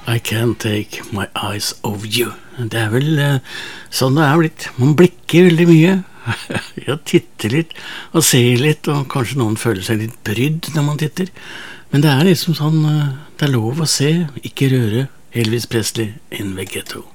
I can't take my eyes off you. Det vel sånn det blitt. Man blikker veldig mye. Jeg titter litt og ser litt, og kanskje noen føler seg litt brydd når man titter. Men det liksom sånn, det lov å se, ikke røre. Elvis Presley in the ghetto.